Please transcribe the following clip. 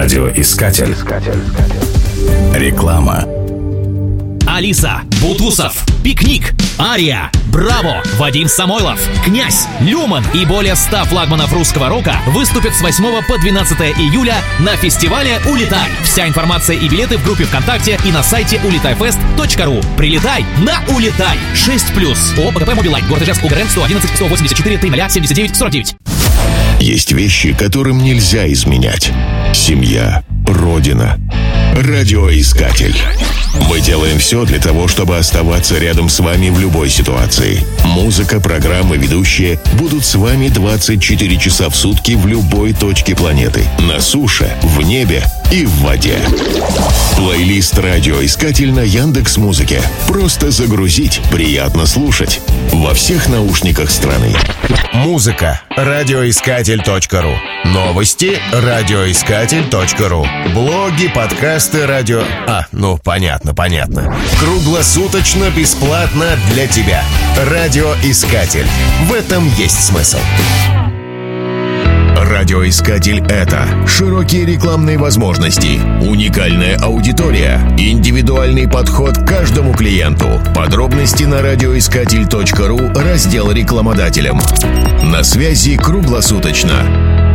Радиоискатель. Реклама. Алиса, Бутусов, Пикник, Ария, Браво, Вадим Самойлов, Князь, Люман и более 100 флагманов русского рока выступят с 8 по 12 июля на фестивале «Улетай». Вся информация и билеты в группе ВКонтакте и на сайте улетайфест.ру. Прилетай на «Улетай». 6+. ООО ПКП «Мобилайт». Город Ижевск, УГРН 111 184 30 79 49. Есть вещи, которым нельзя изменять. Семья, родина, радиоискатель. Мы делаем все для того, чтобы оставаться рядом с вами в любой ситуации. Музыка, программы, ведущие будут с вами 24 часа в сутки в любой точке планеты. На суше, в небе и в воде. Плейлист «Радиоискатель» на Яндекс.Музыке. Просто загрузить, приятно слушать. Во всех наушниках страны. Музыка. Радиоискатель.ру. Новости. Радиоискатель.ру. Блоги, подкасты, радио... понятно. Круглосуточно бесплатно для тебя. Радиоискатель. В этом есть смысл. Радиоискатель — это широкие рекламные возможности, уникальная аудитория, индивидуальный подход к каждому клиенту. Подробности на радиоискатель.ру, раздел рекламодателям. На связи круглосуточно.